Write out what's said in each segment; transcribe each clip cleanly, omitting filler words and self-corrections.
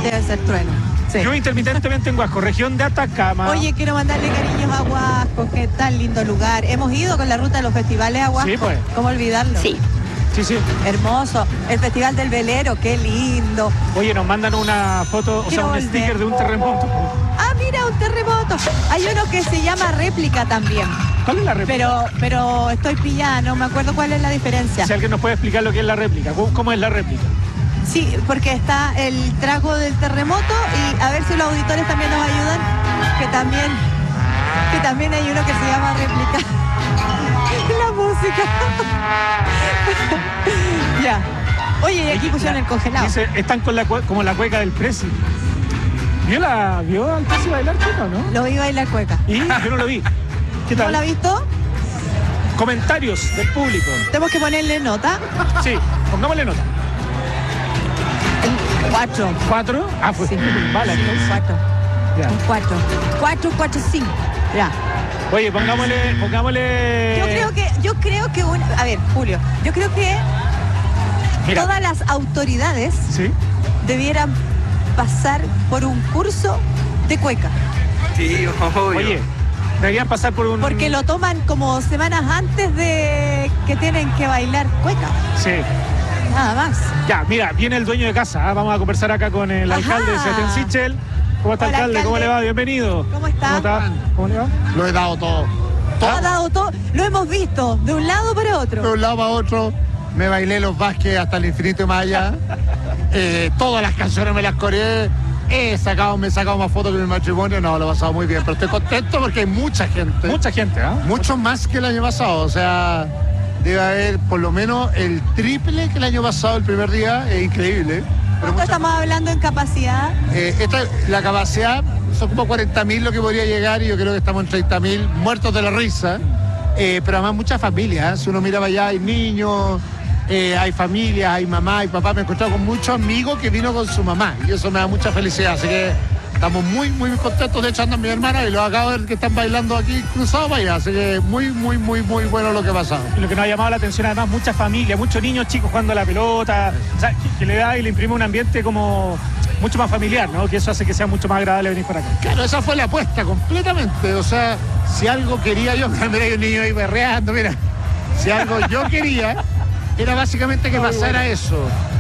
Debe ser trueno. Sí. Yo intermitentemente en Huasco, región de Atacama. Oye, quiero mandarle cariños a Huasco, qué tan lindo lugar. Hemos ido con la ruta de los festivales a Huasco. Sí, pues. ¿Cómo olvidarlo? Sí. Sí. Hermoso. El Festival del Velero, qué lindo. Oye, nos mandan una foto, o sea, Quiero un volver. sticker de un terremoto. Ah, mira, un terremoto. Hay uno que se llama réplica también. ¿Cuál es la réplica? Pero estoy pillada, no me acuerdo cuál es la diferencia. Si alguien nos puede explicar lo que es la réplica, ¿cómo es la réplica? Sí, porque está el trago del terremoto y a ver si los auditores también nos ayudan, que también hay uno que se llama réplica. La música. Ya. Oye, y aquí pusieron el congelado. Dice, están con como la cueca del Prezi. ¿Vio al Prezi bailar cueca, no? Lo vi bailar cueca. Y yo no lo vi. ¿Qué ¿No tal? la has visto? Comentarios del público. Tenemos que ponerle nota. Sí, pongámosle nota. 4. ¿4? Ah, pues Sí. vale. Sí, un 4. Ya. Un 4. 4, 4, 5. Ya. Oye, pongámosle. Yo creo que a ver, Julio, yo creo que Mira. todas las autoridades Sí. debieran pasar por un curso de cueca. Sí, obvio. Oye, deberían pasar por un. Porque lo toman como semanas antes de que tienen que bailar cueca. Sí. Nada más. Ya, mira, viene el dueño de casa. ¿Ah? Vamos a conversar acá con el Ajá. alcalde de Sebastián Sichel. ¿Cómo está, Hola, alcalde? ¿Cómo alcalde. le va? Bienvenido. ¿Cómo está? ¿Cómo le va? Lo he dado todo. Ha dado todo, lo hemos visto, de un lado para De otro. un lado para otro, me bailé los Vázquez hasta el infinito y más allá. Todas las canciones me las coreé. Me he sacado más fotos que mi matrimonio. No, lo he pasado muy bien. Pero estoy contento porque hay mucha gente. Mucha gente, ¿ah? Mucho más que el año pasado. O sea, debe haber por lo menos el triple que el año pasado, el primer día. Es increíble. Pero ¿Cuánto estamos hablando en capacidad? la capacidad son como 40.000 lo que podría llegar y yo creo que estamos en 30.000 muertos de la risa. Pero además muchas familias. Si uno mira para allá, hay niños, hay familias, hay mamá, hay papá. Me he encontrado con muchos amigos que vino con su mamá y eso me da mucha felicidad. Así que estamos muy, muy contentos. De hecho, andan mi hermana y los acabo de ver que están bailando aquí cruzados para allá. Así que muy bueno lo que ha pasado. Y lo que nos ha llamado la atención, además, muchas familias, muchos niños chicos jugando a la pelota, o sea, que le da y le imprime un ambiente como mucho más familiar, ¿no? Que eso hace que sea mucho más agradable venir para acá. Claro, esa fue la apuesta completamente. O sea, si algo quería yo, mira, hay un niño ahí berreando, mira. Si algo yo quería, era básicamente que pasara eso.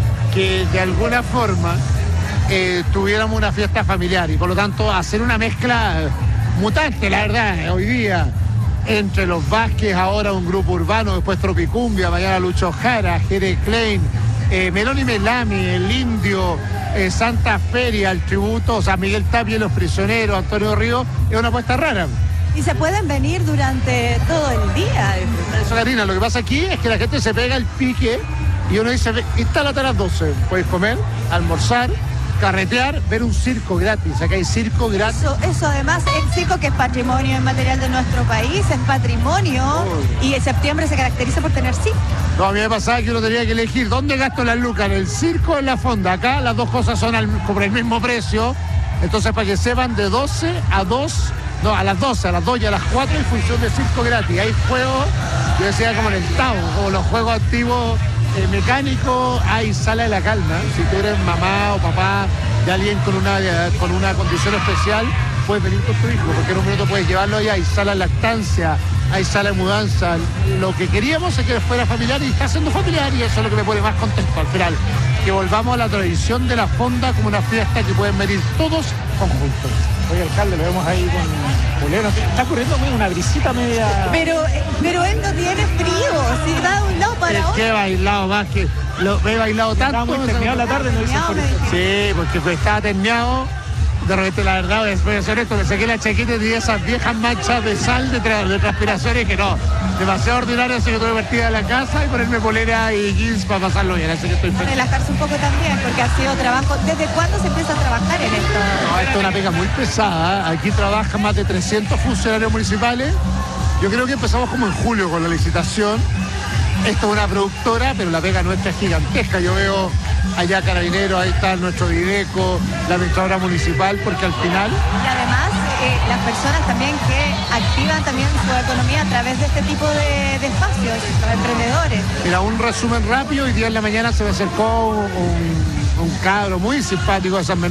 Que de alguna forma tuviéramos una fiesta familiar y por lo tanto hacer una mezcla mutante, la verdad, hoy día. Entre los Vázquez, ahora un grupo urbano, después Tropicumbia, mañana Lucho Jara, Jere Klein, Meloni Melami, El Indio, Santa Feria, el tributo, o sea, Miguel Tapia y Los Prisioneros, Antonio Río, es una apuesta rara. Y se pueden venir durante todo el día. Eso, Karina, lo que pasa aquí es que la gente se pega el pique y uno dice, instálate a las 12, puedes comer, almorzar, carretear, ver un circo gratis, acá hay circo gratis. Eso además, el circo que es patrimonio inmaterial de nuestro país, es patrimonio y en septiembre se caracteriza por tener circo. No, a mí me pasaba que uno tenía que elegir dónde gasto las lucas, en el circo o en la fonda. Acá las dos cosas son por el mismo precio. Entonces, para que sepan, de 12 a 2, no, a las 12, a las 2 y a las 4 hay función de circo gratis. Hay juegos, yo decía como en el Tao, como los juegos antiguos mecánicos, hay sala de la calma. Si tú eres mamá o papá de alguien con una condición especial, puedes venir con tu hijo, porque en un minuto puedes llevarlo allá. Hay sala de lactancia, hay sala de mudanza. Lo que queríamos es que fuera familiar y está siendo familiar y eso es lo que me pone más contento al final. Que volvamos a la tradición de la fonda como una fiesta que pueden venir todos conjuntos. Oye, alcalde, lo vemos ahí con Julián. Está corriendo una brisita media. Pero él no tiene frío, si da de un lado para Es otro. que he bailado más que... he bailado tanto. Estaba muy terminado la tarde, no dice Terminado, por me eso. dijeron. Sí, porque pues estaba terminado. De repente, la verdad, después de ser esto, me saqué la chaqueta y tenía esas viejas manchas de sal de transpiraciones que no. Demasiado ordinario, así que tuve partida de la casa y ponerme polera y jeans para pasarlo bien. Así que estoy feliz. Relajarse un poco también, porque ha sido trabajo. ¿Desde cuándo se empieza a trabajar en esto? No, esto es una pega muy pesada. Aquí trabajan más de 300 funcionarios municipales. Yo creo que empezamos como en julio con la licitación. Esto es una productora, pero la pega nuestra es gigantesca. Yo veo allá Carabineros, ahí está nuestro Videco, la administradora municipal, porque al final... Y además, las personas también que activan también su economía a través de este tipo de espacios, los emprendedores. Mira, un resumen rápido. Hoy día en la mañana se me acercó un cabro muy simpático de San Bernardo.